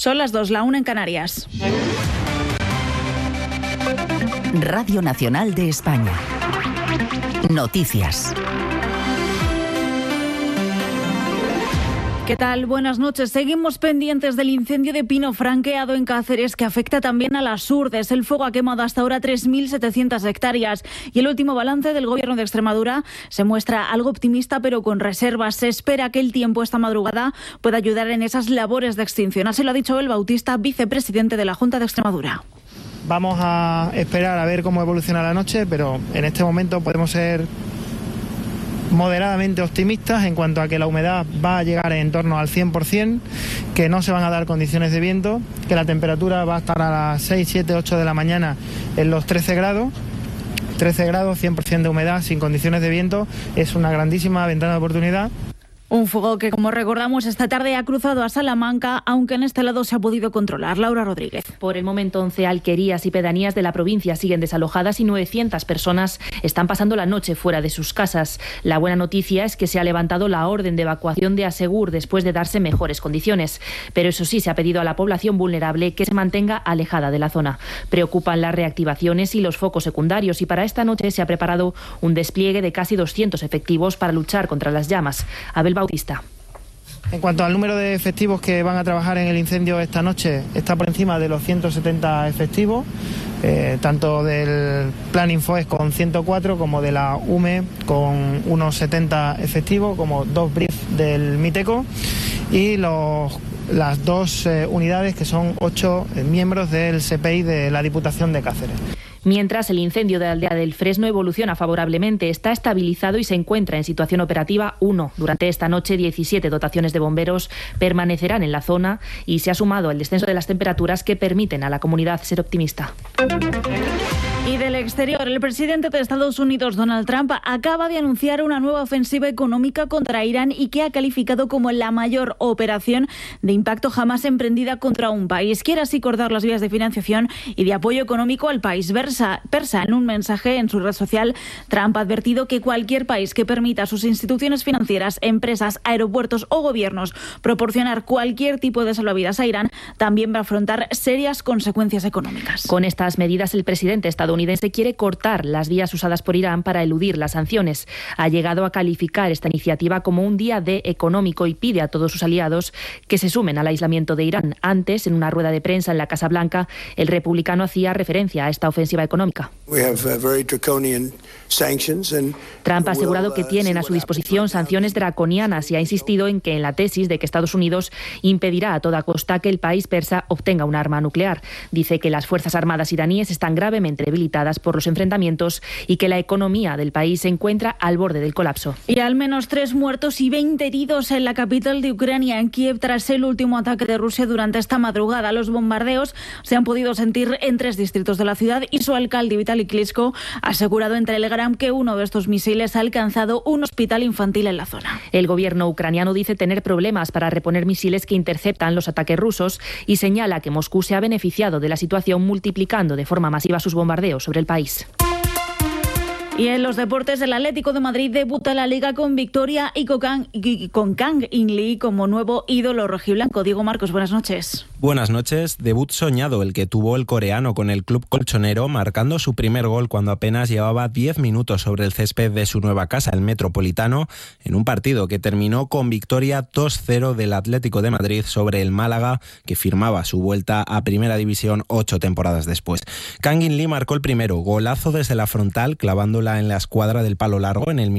Son las 2, la 1 en Canarias. Radio Nacional de España. Noticias. ¿Qué tal? Buenas noches. Seguimos pendientes del incendio de pino franqueado en Cáceres, que afecta también a las Urdes. El fuego ha quemado hasta ahora 3.700 hectáreas y el último balance del Gobierno de Extremadura se muestra algo optimista, pero con reservas. Se espera que el tiempo esta madrugada pueda ayudar en esas labores de extinción. Así lo ha dicho Abel Bautista, vicepresidente de la Junta de Extremadura. Vamos a esperar a ver cómo evoluciona la noche, pero en este momento podemos ser moderadamente optimistas en cuanto a que la humedad va a llegar en torno al 100%, que no se van a dar condiciones de viento, que la temperatura va a estar a las 6, 7, 8 de la mañana en los 13 grados. 13 grados, 100% de humedad, sin condiciones de viento, es una grandísima ventana de oportunidad. Un fuego que, como recordamos, esta tarde ha cruzado a Salamanca, aunque en este lado se ha podido controlar. Laura Rodríguez. Por el momento, 11 alquerías y pedanías de la provincia siguen desalojadas y 900 personas están pasando la noche fuera de sus casas. La buena noticia es que se ha levantado la orden de evacuación de Asegur después de darse mejores condiciones. Pero eso sí, se ha pedido a la población vulnerable que se mantenga alejada de la zona. Preocupan las reactivaciones y los focos secundarios, y para esta noche se ha preparado un despliegue de casi 200 efectivos para luchar contra las llamas. Abel Bautista. En cuanto al número de efectivos que van a trabajar en el incendio esta noche, está por encima de los 170 efectivos, tanto del Plan Infoes con 104 como de la UME con unos 70 efectivos, como 2 briefs del MITECO y las 2 unidades que son 8 miembros del CPI de la Diputación de Cáceres. Mientras, el incendio de la aldea del Fresno evoluciona favorablemente, está estabilizado y se encuentra en situación operativa 1. Durante esta noche, 17 dotaciones de bomberos permanecerán en la zona y se ha sumado el descenso de las temperaturas que permiten a la comunidad ser optimista. Y del exterior, el presidente de Estados Unidos, Donald Trump, acaba de anunciar una nueva ofensiva económica contra Irán y que ha calificado como la mayor operación de impacto jamás emprendida contra un país. Quiere así cortar las vías de financiación y de apoyo económico al país persa. En un mensaje en su red social, Trump ha advertido que cualquier país que permita a sus instituciones financieras, empresas, aeropuertos o gobiernos proporcionar cualquier tipo de salvavidas a Irán también va a afrontar serias consecuencias económicas. Con estas medidas, el presidente estadounidense quiere cortar las vías usadas por Irán para eludir las sanciones. Ha llegado a calificar esta iniciativa como un día D económico y pide a todos sus aliados que se sumen al aislamiento de Irán. Antes, en una rueda de prensa en la Casa Blanca, el republicano hacía referencia a esta ofensiva económica. Trump ha asegurado que tienen a su disposición sanciones draconianas y ha insistido en que en la tesis de que Estados Unidos impedirá a toda costa que el país persa obtenga un arma nuclear. Dice que las Fuerzas Armadas iraníes están gravemente debilitadas por los enfrentamientos y que la economía del país se encuentra al borde del colapso. Y al menos 3 muertos y 20 heridos en la capital de Ucrania, en Kiev, tras el último ataque de Rusia durante esta madrugada. Los bombardeos se han podido sentir en 3 distritos de la ciudad y su alcalde Vitaly Klitschko ha asegurado en Telegram que uno de estos misiles ha alcanzado un hospital infantil en la zona. El gobierno ucraniano dice tener problemas para reponer misiles que interceptan los ataques rusos y señala que Moscú se ha beneficiado de la situación multiplicando de forma masiva sus bombardeos sobre el país. Y en los deportes, el Atlético de Madrid debuta en la Liga con victoria y con Kang In Lee como nuevo ídolo rojiblanco. Diego Marcos, buenas noches. Buenas noches. Debut soñado el que tuvo el coreano con el club colchonero, marcando su primer gol cuando apenas llevaba 10 minutos sobre el césped de su nueva casa, el Metropolitano, en un partido que terminó con victoria 2-0 del Atlético de Madrid sobre el Málaga, que firmaba su vuelta a Primera División 8 temporadas después. Kang In Lee marcó el primero, golazo desde la frontal, clavándola en la escuadra del palo largo en el